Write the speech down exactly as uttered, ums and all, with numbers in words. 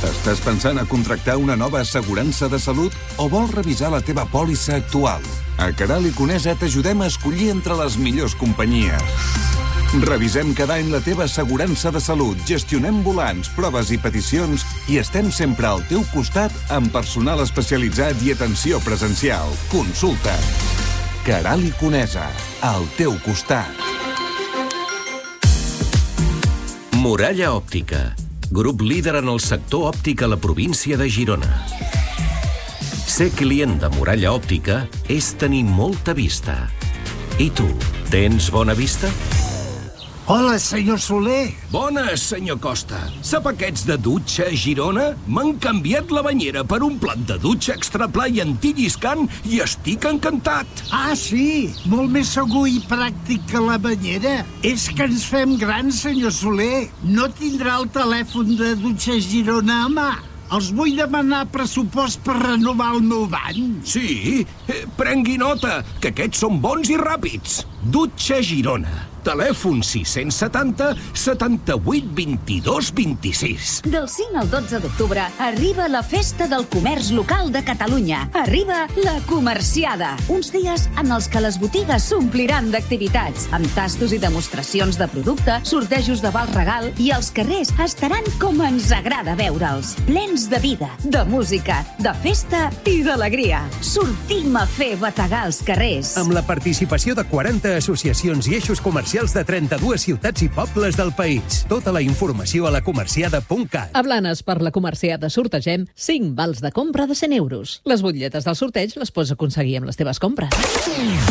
Estàs pensant a contractar una nova assegurança de salut o vols revisar la teva pòlissa actual? A Queralt i Conesa t'ajudem a escollir entre les millors companyies. Revisem cada any la teva assegurança de salut, gestionem volants, proves i peticions i estem sempre al teu costat amb personal especialitzat i atenció presencial. Consulta. Queralt i Conesa, al teu costat. Muralla Òptica, grup líder en el sector òptic a la província de Girona. Ser client de Muralla Òptica és tenir molta vista. I tu, tens bona vista? Hola, senyor Soler. Bones, senyor Costa. Sap aquests de dutxa a Girona? M'han canviat la banyera per un plat de dutxa extra pla i antilliscant i estic encantat. Ah, sí? Molt més segur i pràctic que la banyera. És que ens fem grans, senyor Soler. No tindrà el telèfon de dutxa a Girona a mà. Els vull demanar pressupost per renovar el meu bany. Sí? Eh, prengui nota, que aquests són bons i ràpids. Dutxa Girona. Telèfon sis-cents setanta setanta-vuit vint-i-dos vint-i-sis. Del cinc al dotze d'octubre arriba la Festa del Comerç Local de Catalunya. Arriba la Comerciada. Uns dies en els que les botigues s'ompliran d'activitats, amb tastos i demostracions de producte, sortejos de val regal i els carrers estaran com ens agrada veure'ls. Plens de vida, de música, de festa i d'alegria. Sortim a fer bategar els carrers. Amb la participació de quaranta associacions i eixos comercials de trenta-dues ciutats i pobles del país. Tota la informació a la comerciada punt cat. A Blanes, per la Comerciada sortegem cinc vals de compra de cent euros. Les butlletes del sorteig les pots aconseguir amb les teves compres.